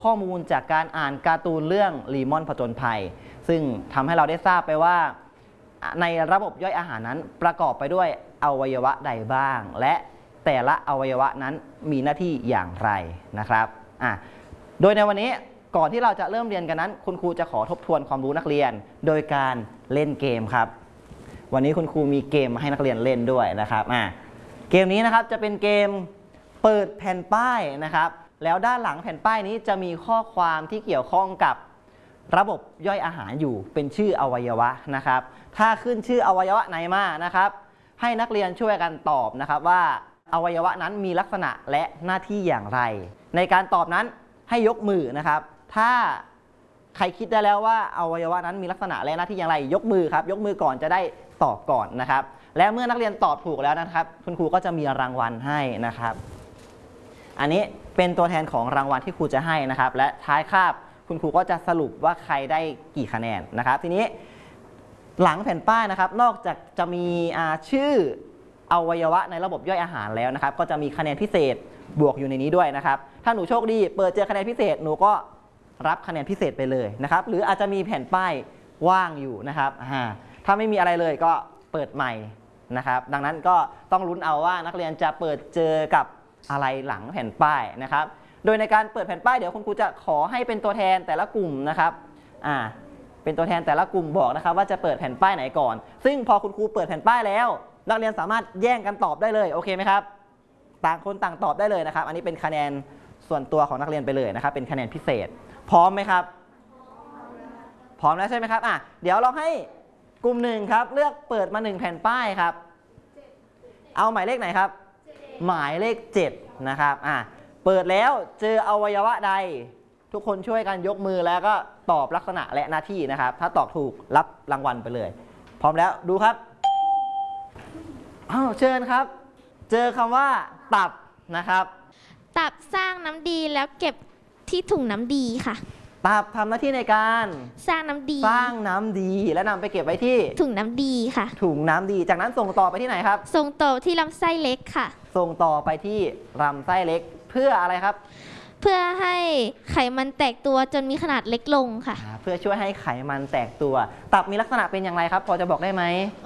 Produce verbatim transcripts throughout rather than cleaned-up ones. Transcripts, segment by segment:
ข้อมูลจากการอ่านการ์ตูนเรื่องลีมอนผจญภัยซึ่งทำให้เราได้ทราบไปว่าในระบบย่อยอาหารนั้นประกอบไปด้วยอวัยวะใดบ้างและแต่ละอวัยวะนั้นมีหน้าที่อย่างไรนะครับอ่ะโดยในวันนี้ก่อนที่เราจะเริ่มเรียนกันนั้นคุณครูจะขอทบทวนความรู้นักเรียนโดยการเล่นเกมครับวันนี้คุณครูมีเกมมาให้นักเรียนเล่นด้วยนะครับอ่ะเกมนี้นะครับจะเป็นเกมเปิดแผ่นป้ายนะครับแล้วด้านหลังแผ่นป้ายนี้จะมีข้อความที่เกี่ยวข้องกับระบบย่อยอาหารอยู่เป็นชื่ออวัยวะนะครับถ้าขึ้นชื่ออวัยวะไหนมานะครับให้นักเรียนช่วยกันตอบนะครับว่าอวัยวะนั้นมีลักษณะและหน้าที่อย่างไรในการตอบนั้นให้ยกมือนะครับถ้าใครคิดได้แล้วว่าอวัยวะนั้นมีลักษณะและหน้าที่อย่างไรยกมือครับยกมือก่อนจะได้ตอบก่อนนะครับและเมื่อนักเรียนตอบถูกแล้วนะครับคุณครูก็จะมีรางวัลให้นะครับอันนี้เป็นตัวแทนของรางวัลที่ครูจะให้นะครับและท้ายคาบคุณครูก็จะสรุปว่าใครได้กี่คะแนนนะครับทีนี้หลังแผ่นป้ายนะครับนอกจากจะมีชื่ออวัยวะในระบบย่อยอาหารแล้วนะครับก็จะมีคะแนนพิเศษบวกอยู่ในนี้ด้วยนะครับถ้าหนูโชคดีเปิดเจอคะแนนพิเศษหนูก็รับคะแนนพิเศษไปเลยนะครับหรืออาจจะมีแผ่นป้ายว่างอยู่นะครับถ้าไม่มีอะไรเลยก็เปิดใหม่นะครับดังนั้นก็ต้องลุ้นเอาว่านักเรียนจะเปิดเจอกับอะไรหลังแผ่นป้ายนะครับโดยในการเปิดแผ่นป้ายเดี๋ยวคุณครูจะขอให้เป็นตัวแทนแต่ละกลุ่มนะครับอ่าเป็นตัวแทนแต่ละกลุ่มบอกนะครับว่าจะเปิดแผ่นป้ายไหนก่อนซึ่งพอคุณครูเปิดแผ่นป้ายแล้วนักเรียนสามารถแย่งกันตอบได้เลยโอเคไหมครับต่างคนต่างตอบได้เลยนะครับอันนี้เป็นคะแนนส่วนตัวของนักเรียนไปเลยนะครับเป็นคะแนนพิเศษพร้อมไหมครับพร้อมแล้วใช่ไหมครับอ่ะเดี๋ยวเราให้กลุ่มหนึ่งครับเลือกเปิดมาหนึ่งแผ่นป้ายครับเอาหมายเลขไหนครับหมายเลขเจ็ดนะครับอ่ะเปิดแล้วเจออวัยวะใดทุกคนช่วยกันยกมือแล้วก็ตอบลักษณะและหน้าที่นะครับถ้าตอบถูกรับรางวัลไปเลยพร้อมแล้วดูครับอ้าวเชิญครับเจอคำว่าตับนะครับตับสร้างน้ำดีแล้วเก็บที่ถุงน้ำดีค่ะตับทำหน้าที่ในการสร้างน้ำดีสร้างน้ำดีและนำไปเก็บไว้ที่ถุงน้ำดีค่ะถุงน้ำดีจากนั้นส่งต่อไปที่ไหนครับส่งต่อที่ลำไส้เล็กค่ะส่งต่อไปที่ลำไส้เล็กเพื่ออะไรครับเพื่อให้ไขมันแตกตัวจนมีขนาดเล็กลงค่ะเพื่อช่วยให้ไขมันแตกตัวตับมีลักษณะเป็นอย่างไรครับพอจะบอกได้ไหม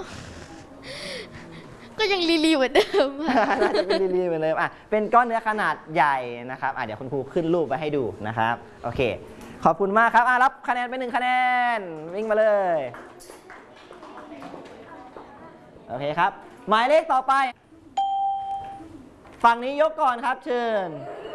ก็ยังลีๆเหมือนเดิมน่าจะเป็นลีๆเหมือนเดิมอ่ะเป็นก้อนเนื้อขนาดใหญ่นะครับอ่ะเดี๋ยวคุณครูขึ้นรูปไว้ให้ดูนะครับโอเคขอบคุณมากครับอ่ะรับคะแนนไปหนึ่งคะแนนวิ่งมาเลยโอเคครับหมายเลขต่อไปฝั่งนี้ยกก่อนครับเชิญ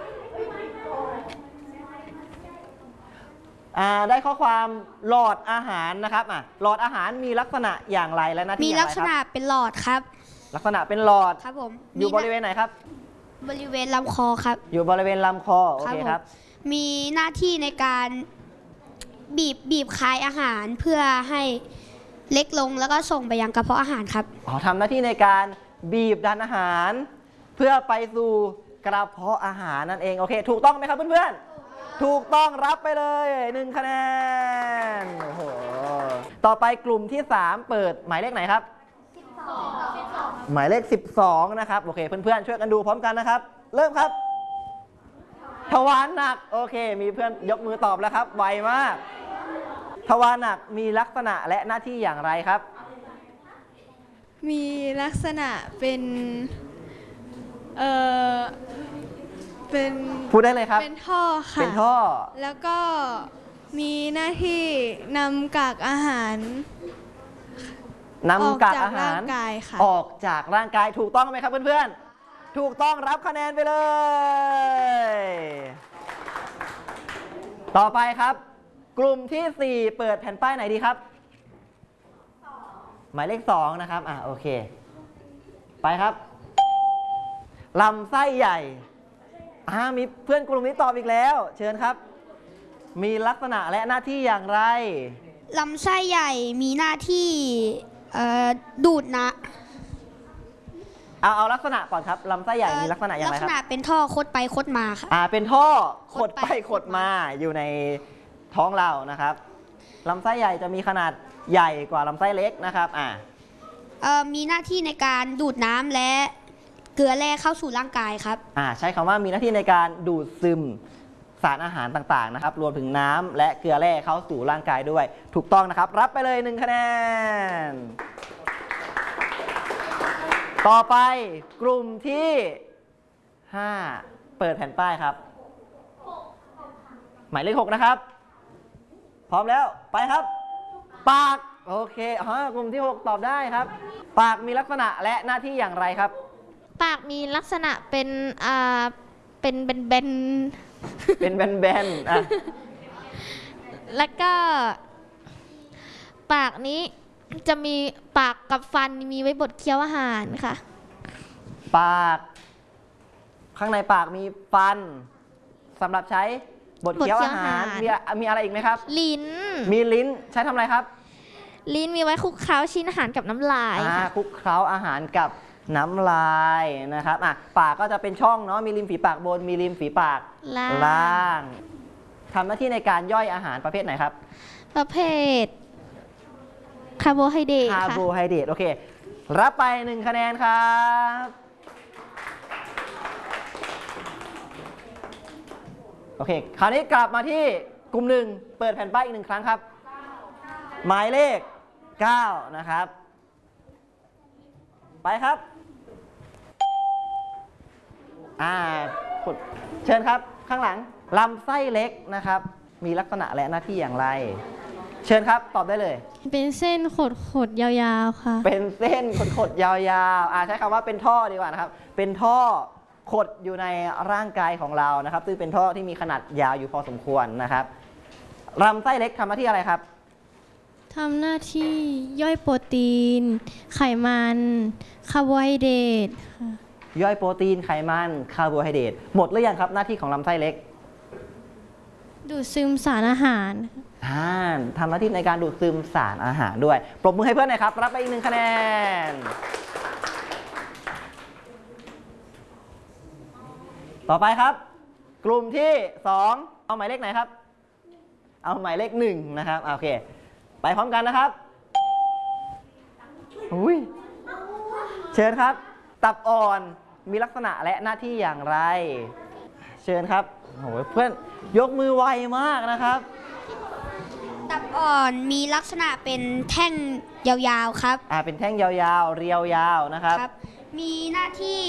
ได้ข้อความหลอดอาหารนะครับอ่ะหลอดอาหารมีลักษณะอย่างไรและหน้าที่มีลักษณะเป็นหลอดครับลักษณะเป็นหลอดครับผมอยู่บริเวณไหนครับบริเวณลำคอครับอยู่บริเวณลำคอโอเคครับมีหน้าที่ในการบีบบีบคายอาหารเพื่อให้เล็กลงแล้วก็ส่งไปยังกระเพาะอาหารครับอ๋อทำหน้าที่ในการบีบดันอาหารเพื่อไปสู่กระเพาะอาหารนั่นเองโอเคถูกต้องไหมครับเพื่อนๆถูกต้องรับไปเลยหนึ่งคะแนนโอ้โหต่อไปกลุ่มที่สามเปิดหมายเลขไหนครับสิบสองหมายเลขสิบสองนะครับโอเคเพื่อนๆช่วยกันดูพร้อมกันนะครับเริ่มครับทวารหนักโอเคมีเพื่อนยกมือตอบแล้วครับไวมากทวารหนักมีลักษณะและหน้าที่อย่างไรครับมีลักษณะเป็นเอ่อเป็นพูดได้เลยครับเป็นท่อค่ะเป็นท่อแล้วก็มีหน้าที่นำกากอาหารนำกากอาหารออกจากร่างกายถูกต้องไหมครับเพื่อนๆถูกต้องรับคะแนนไปเลยต่อไปครับกลุ่มที่สี่เปิดแผ่นป้ายไหนดีครับหมายเลขสองนะครับอ่ะโอเคไปครับลำไส้ใหญ่อ่ามีเพื่อนกลุ่มนี้ตอบอีกแล้วเชิญครับมีลักษณะและหน้าที่อย่างไรลำไส้ใหญ่มีหน้าที่ดูดนะเอาเอาลักษณะก่อนครับลำไส้ใหญ่มีลักษณะอย่างไรครับลักษณะเป็นท่อคดไปคดมาค่ะอ่าเป็นท่อคดไปคดมาอยู่ในท้องเรานะครับลำไส้ใหญ่จะมีขนาดใหญ่กว่าลำไส้เล็กนะครับอ่าเอ่อมีหน้าที่ในการดูดน้ำและเกลือแร่เข้าสู่ร่างกายครับอ่าใช้คำว่ามีหน้าที่ในการดูดซึมสารอาหารต่างๆนะครับรวมถึงน้ำและเกลือแร่เข้าสู่ร่างกายด้วยถูกต้องนะครับรับไปเลยหนึ่งคะแนนต่อไปกลุ่มที่ห้าเปิดแผ่นป้ายครับหมายเลขหกนะครับพร้อมแล้วไปครับปากโอเคอ๋อกลุ่มที่หกตอบได้ครับปากมีลักษณะและหน้าที่อย่างไรครับปากมีลักษณะเป็นอ่าเป็นเบนเบนเป็นแบนๆอ่ะแล้วก็ปากนี้จะมีปากกับฟันมีไว้บดเคี้ยวอาหารค่ะปากข้างในปากมีฟันสำหรับใช้บดเคี้ยวอาหารมีมีอะไรอีกไหมครับลิ้นมีลิ้นใช้ทำอะไรครับลิ้นมีไว้คลุกเคล้าชิ้นอาหารกับน้ำลายค่ะคลุกเคล้าอาหารกับน้ำลายนะครับอ่ะปากก็จะเป็นช่องเนาะมีริมฝีปากบนมีริมฝีปากล่างทำหน้าที่ในการย่อยอาหารประเภทไหนครับประเภทคาร์โบไฮเดรตคาร์โบไฮเดรตโอเครับไปหนึ่งคะแนนครับโอเคคราวนี้กลับมาที่กลุ่มหนึ่งเปิดแผ่นป้ายอีกหนึ่งครั้งครับหมายเลขเก้านะครับไปครับอ่าเชิญครับข้างหลังลำไส้เล็กนะครับมีลักษณะและหน้าที่อย่างไรเชิญครับตอบได้เลยเป็นเส้นขดขดยาวๆค่ะเป็นเส้นขดขดยาวๆอ่าใช้คำว่าเป็นท่อดีกว่านะครับเป็นท่อขดอยู่ในร่างกายของเรานะครับซึ่งเป็นท่อที่มีขนาดยาวอยู่พอสมควรนะครับลำไส้เล็กทำหน้าที่อะไรครับทำหน้าที่ย่อยโปรตีนไขมันคาร์โบไฮเดรตค่ะย่อยโปรตีนไขมันคาร์โบไฮเดรตหมดหรือยังครับหน้าที่ของลำไส้เล็กดูดซึมสารอาหารอ่าทำหน้าที่ในการดูดซึมสารอาหารด้วยปรบมือให้เพื่อนหน่อยครับรับไปอีกหนึ่งคะแนนต่อไปครับกลุ่มที่สองเอาหมายเลขไหนครับเอาหมายเลขหนึ่งนะครับโอเคไปพร้อมกันนะครับอุ้ยเชิญครับตับอ่อนมีลักษณะและหน้าที่อย่างไรเชิญครับโอ้ยเพื่อนยกมือไวมากนะครับตับอ่อนมีลักษณะเป็นแท่งยาวๆครับอ่าเป็นแท่งยาวๆเรียวยาวนะครับครับมีหน้าที่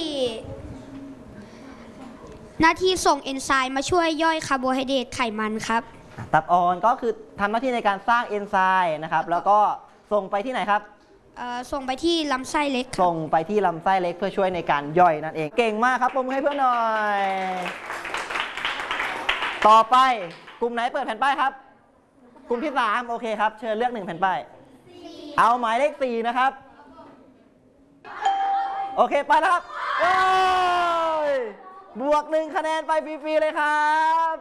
หน้าที่ส่งเอนไซม์มาช่วยย่อยคาร์โบไฮเดรตไขมันครับตับอ่อนก็คือทำหน้าที่ในการสร้างเอนไซม์นะครับแล้วก็ส่งไปที่ไหนครับส่งไปที่ลำไส้เล็กส่งไปที่ลำไส้เล็กเพื่อช่วยในการย่อยนั่นเองเก่งมากครับปรบมือให้เพื่อนหน่อยต่อไปกลุ่มไหนเปิดแผ่นป้ายครับกลุ่มที่สามโอเคครับเชิญเลือกหนึ่งแผ่นป้ายเอาหมายเลขสี่นะครับโอเคไปแล้วครับโอ้ยบวกหนึ่งคะแนนไปฟรีๆเลยครับ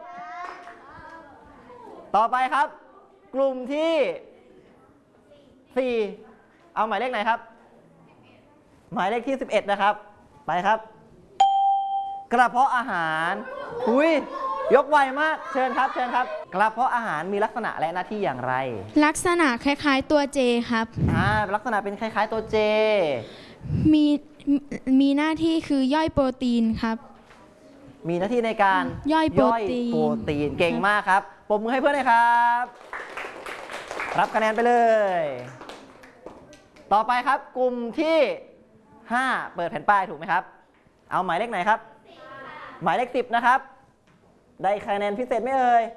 ต่อไปครับกลุ่มที่สี่เอาหมายเลขไหนครับหมายเลขที่สิบเอ็ดนะครับไปครับกระเพาะอาหารอุ้ยยกไวมากเชิญครับเชิญครับกระเพาะอาหารมีลักษณะและหน้าที่อย่างไรลักษณะคล้ายๆตัวเจครับอ่าลักษณะเป็นคล้ายๆตัวเจมีมีหน้าที่คือย่อยโปรตีนครับมีหน้าที่ในการย่อยโปรตีนโปรตีนเก่งมากครับปรบมือให้เพื่อนเลยครับรับคะแนนไปเลยต่อไปครับกลุ่มที่ห้าเปิดแผ่นป้ายถูกไหมครับเอาหมายเลขไหนครับหมายเลขสิบนะครับได้คะแนนพิเศษไหมเอ่ย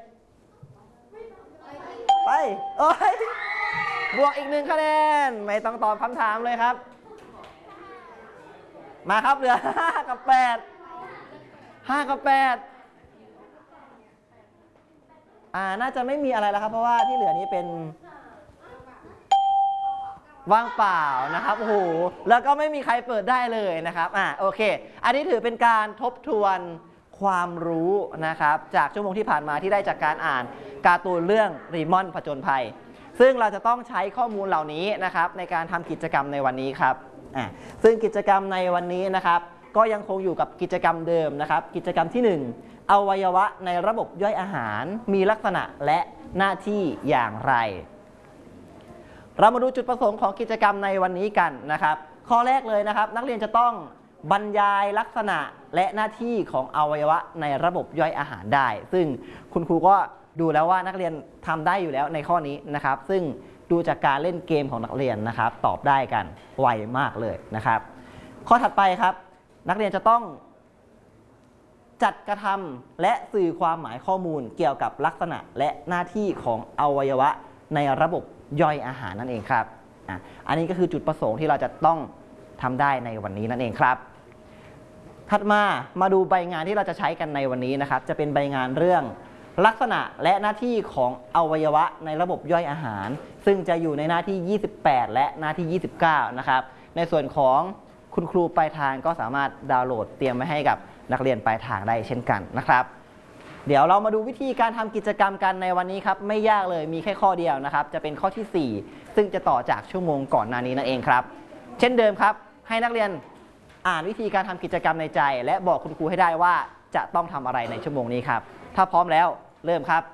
ไปโอ้ยบวกอีกหนึ่งคะแนนไม่ต้องตอบคำถามเลยครับมาครับเหลือห้ากับแปดห้ากับแปดอ่าน่าจะไม่มีอะไรแล้วครับเพราะว่าที่เหลือนี้เป็นว่างเปล่านะครับโอ้โหแล้วก็ไม่มีใครเปิดได้เลยนะครับอ่าโอเคอันนี้ถือเป็นการทบทวนความรู้นะครับจากชั่วโมงที่ผ่านมาที่ได้จากการอ่านการ์ตูนเรื่องรีมอนผจญภัยซึ่งเราจะต้องใช้ข้อมูลเหล่านี้นะครับในการทำกิจกรรมในวันนี้ครับอ่าซึ่งกิจกรรมในวันนี้นะครับก็ยังคงอยู่กับกิจกรรมเดิมนะครับกิจกรรมที่หนึ่งอวัยวะในระบบย่อยอาหารมีลักษณะและหน้าที่อย่างไรเรามาดูจุดประสงค์ของกิจกรรมในวันนี้กันนะครับข้อแรกเลยนะครับนักเรียนจะต้องบรรยายลักษณะและหน้าที่ของอวัยวะในระบบย่อยอาหารได้ ซึ่งคุณครูก็ดูแล้วว่านักเรียนทำได้อยู่แล้วในข้อนี้นะครับซึ่งดูจากการเล่นเกมของนักเรียนนะครับตอบได้กันไวมากเลยนะครับข้อถัดไปครับนักเรียนจะต้องจัดกระทำและสื่อความหมายข้อมูลเกี่ยวกับลักษณะและหน้าที่ของอวัยวะในระบบย่อยอาหารนั่นเองครับอ่ะอันนี้ก็คือจุดประสงค์ที่เราจะต้องทำได้ในวันนี้นั่นเองครับถัดมามาดูใบงานที่เราจะใช้กันในวันนี้นะครับจะเป็นใบงานเรื่องลักษณะและหน้าที่ของอวัยวะในระบบย่อยอาหารซึ่งจะอยู่ในหน้าที่ยี่สิบแปดและหน้าที่ยี่สิบเก้านะครับในส่วนของคุณครูปลายทางก็สามารถดาวน์โหลดเตรียมไว้ให้กับนักเรียนปลายทางได้เช่นกันนะครับเดี๋ยวเรามาดูวิธีการทำกิจกรรมกันในวันนี้ครับไม่ยากเลยมีแค่ข้อเดียวนะครับจะเป็นข้อที่สี่ซึ่งจะต่อจากชั่วโมงก่อนหน้านี้นั่นเองครับเช่นเดิมครับให้นักเรียนอ่านวิธีการทำกิจกรรมในใจและบอกคุณครูให้ได้ว่าจะต้องทำอะไรในชั่วโมงนี้ครับถ้าพร้อมแล้วเริ่มครับ